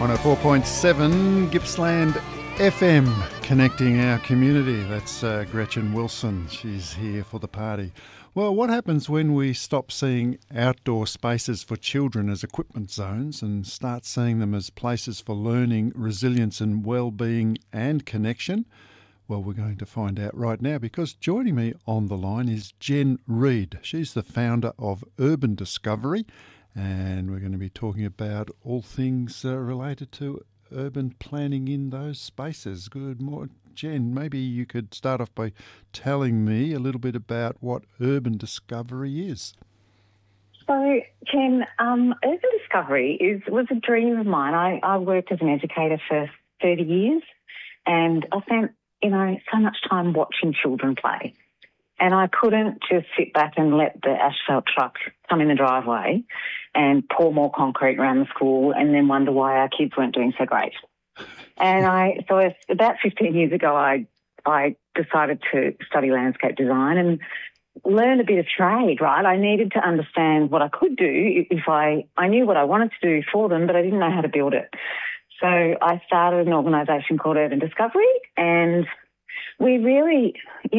104.7 Gippsland FM, connecting our community. That's Gretchen Wilson. She's here for the party. Well, what happens when we stop seeing outdoor spaces for children as equipment zones and start seeing them as places for learning, resilience and well-being and connection? Well, we're going to find out right now, because joining me on the line is Jen Reid. She's the founder of Urban Discovery, and we're going to be talking about all things related to urban planning in those spaces. Good morning, Jen. Maybe you could start off by telling me a little bit about what Urban Discovery is. So, Ken, Urban Discovery was a dream of mine. I worked as an educator for 30 years, and I spent, so much time watching children play. And I couldn't just sit back and let the asphalt truck come in the driveway and pour more concrete around the school and then wonder why our kids weren't doing so great. And about 15 years ago, I decided to study landscape design and learn a bit of trade, right? I needed to understand what I could do if I knew what I wanted to do for them, but I didn't know how to build it. So I started an organisation called Urban Discovery, and we really,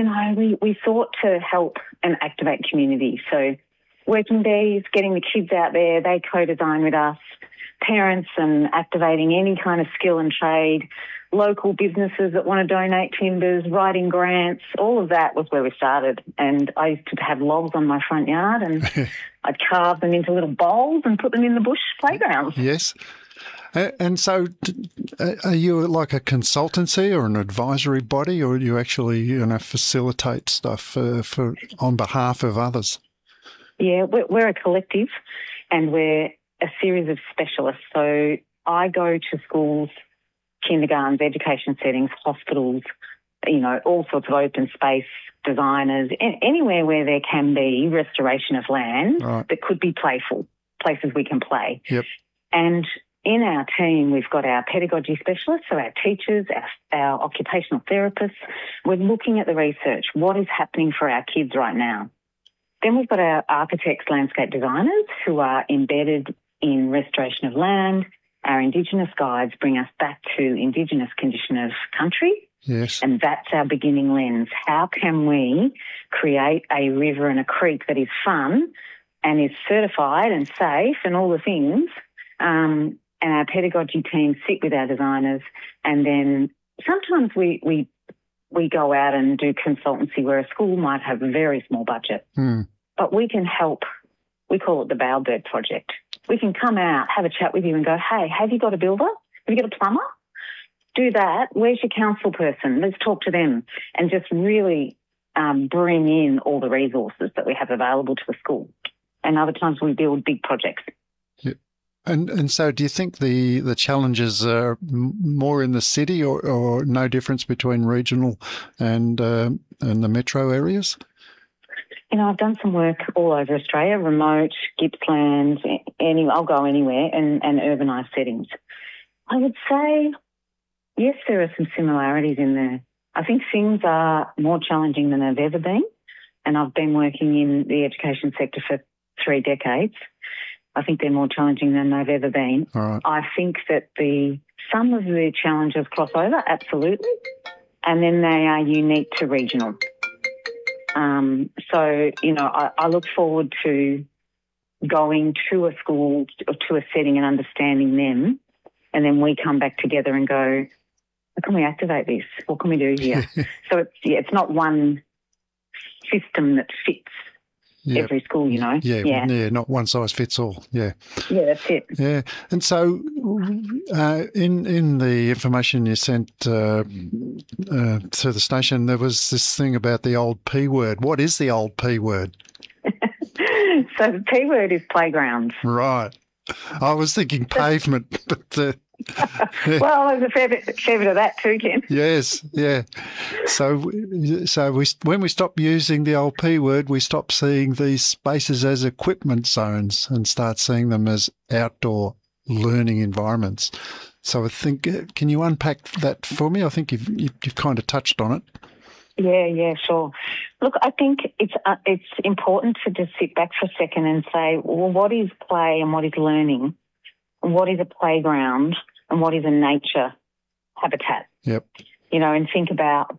we sought to help and activate community. So working bees, getting the kids out there, they co-design with us, parents and activating any kind of skill and trade, local businesses that want to donate timbers, writing grants, all of that was where we started. And I used to have logs on my front yard and I'd carve them into little bowls and put them in the bush playgrounds. Yes. And so are you like a consultancy or an advisory body, or do you actually facilitate stuff on behalf of others? Yeah, we're a collective and we're a series of specialists. So I go to schools, kindergartens, education settings, hospitals, all sorts of open space designers, anywhere where there can be restoration of land that could be playful, places we can play. Yep. And in our team, we've got our pedagogy specialists, so our teachers, our occupational therapists. We're looking at the research, what is happening for our kids right now. Then we've got our architects, landscape designers who are embedded in restoration of land. Our Indigenous guides bring us back to Indigenous condition of country. Yes. And that's our beginning lens. How can we create a river and a creek that is fun and is certified and safe and all the things? And our pedagogy team sit with our designers, and then sometimes we go out and do consultancy where a school might have a very small budget. But we can help. We call it the Bowerbird Project. We can come out, have a chat with you and go, hey, have you got a builder? Have you got a plumber? Do that. Where's your council person? Let's talk to them and just really bring in all the resources that we have available to the school. And other times we build big projects. Yeah. And so do you think the challenges are more in the city or no difference between regional and the metro areas? I've done some work all over Australia, remote, Gippsland, I'll go anywhere, and urbanised settings. I would say, yes, there are some similarities in there. I think things are more challenging than they've ever been, and I've been working in the education sector for 3 decades. I think they're more challenging than they've ever been. All right. I think that some of the challenges cross over, absolutely, and then they are unique to regional. I look forward to going to a school or to a setting and understanding them, and then we come back together and go, how can we activate this? What can we do here? So it's not one system that fits every school, Yeah, not one size fits all. Yeah. Yeah, that's it. Yeah. And so in the information you sent to the station, there was this thing about the old P word. What is the old P word? So the P word is playground. Right. I was thinking pavement, but... Well, there's a fair bit of that too, Ken. Yes, yeah. So when we stop using the old P word, we stop seeing these spaces as equipment zones and start seeing them as outdoor learning environments. So I think, can you unpack that for me? I think you've kind of touched on it. Yeah, sure. Look, I think it's important to just sit back for a second and say, well, what is play and what is learning? What is a playground? and what is a nature habitat. Yep. You know, and think about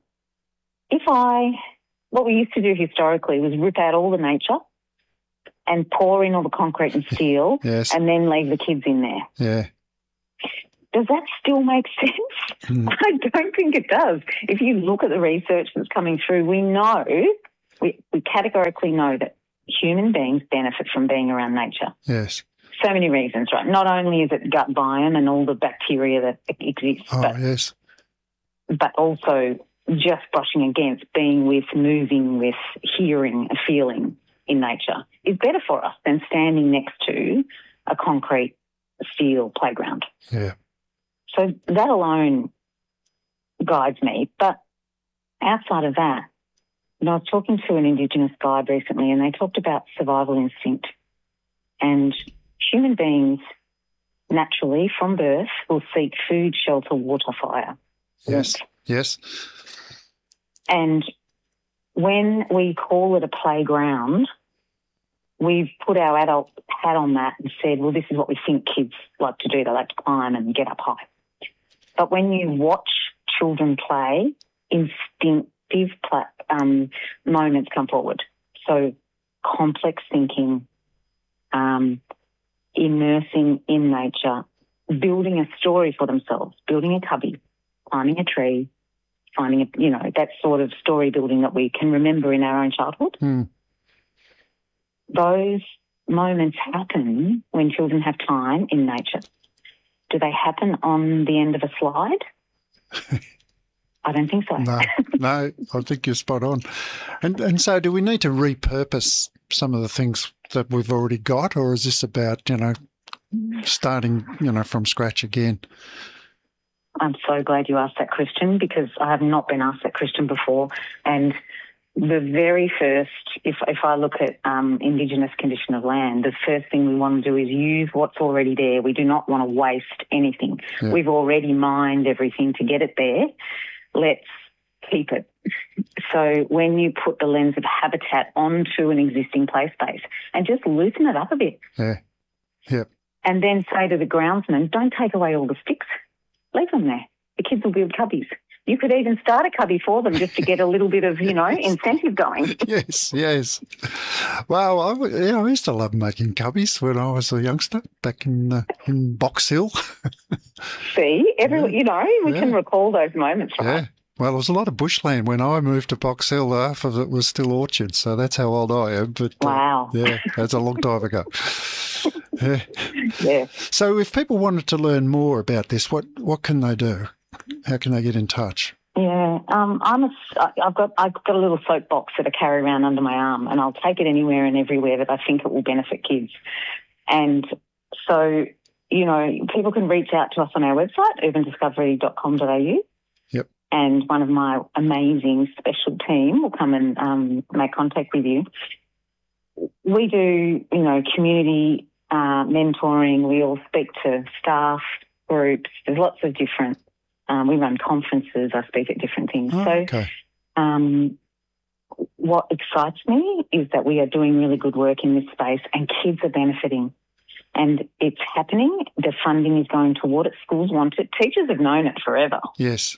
what we used to do historically was rip out all the nature and pour in all the concrete and steel Yes. and then leave the kids in there. Yeah. Does that still make sense? I don't think it does. If you look at the research that's coming through, we categorically know that human beings benefit from being around nature. Yes. So many reasons, right? Not only is it gut biome and all the bacteria that exists, Yes. but also just brushing against being with, moving with, hearing, feeling in nature is better for us than standing next to a concrete steel playground. Yeah. So that alone guides me. But outside of that, I was talking to an Indigenous guide recently and they talked about survival instinct. And human beings naturally from birth will seek food, shelter, water, fire. Yes. Yes. And when we call it a playground, we've put our adult hat on that and said, well, this is what we think kids like to do. They like to climb and get up high. But when you watch children play, instinctive moments come forward. So complex thinking, immersing in nature, building a story for themselves, building a cubby, climbing a tree, finding that sort of story building that we can remember in our own childhood. Those moments happen when children have time in nature. Do they happen on the end of a slide? I don't think so. No, I think you're spot on. And so do we need to repurpose some of the things that we've already got, or is this about, starting, from scratch again? I'm so glad you asked that question because I have not been asked that question before. And the very first, if I look at Indigenous condition of land, the first thing we want to do is use what's already there. We do not want to waste anything. Yeah. We've already mined everything to get it there. Let's keep it. So when you put the lens of habitat onto an existing play space and just loosen it up a bit. Yeah. Yep. And then say to the groundsman, don't take away all the sticks. Leave them there. The kids will build cubbies. You could even start a cubby for them just to get a little bit of, incentive going. Yes. Well, I used to love making cubbies when I was a youngster back in Box Hill. See, we can recall those moments, right? Yeah. Well, there was a lot of bushland when I moved to Box Hill. Half of it was still orchard, so that's how old I am. But wow. That's a long time ago. Yeah. So if people wanted to learn more about this, what can they do? How can they get in touch? Yeah, I've got a little soapbox that I carry around under my arm, and I'll take it anywhere and everywhere that I think it will benefit kids. And so, people can reach out to us on our website, urbandiscovery.com.au. Yep. And one of my amazing special team will come and make contact with you. We do, community mentoring. We all speak to staff, groups. There's lots of different. We run conferences. I speak at different things. Okay. What excites me is that we are doing really good work in this space and kids are benefiting. And it's happening. The funding is going toward it. Schools want it. Teachers have known it forever. Yes.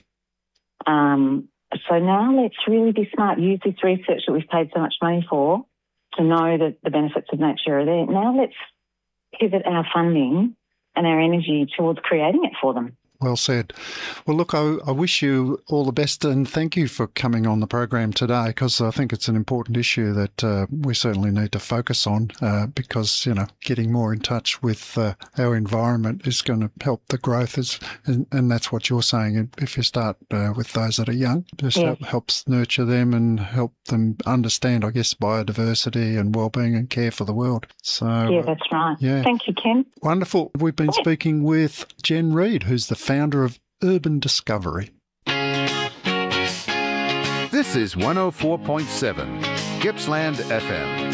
So now let's really be smart. Use this research that we've paid so much money for to know that the benefits of nature are there. Now let's pivot our funding and our energy towards creating it for them. Well said. Well, look, I wish you all the best and thank you for coming on the program today because I think it's an important issue that we certainly need to focus on because, getting more in touch with our environment is going to help the growth and that's what you're saying. If you start with those that are young, just helps nurture them and help them understand, I guess, biodiversity and well-being and care for the world. So yeah, that's right. Yeah. Thank you, Ken. Wonderful. We've been speaking with Jen Reid, who's the founder of Urban Discovery. This is 104.7 Gippsland FM.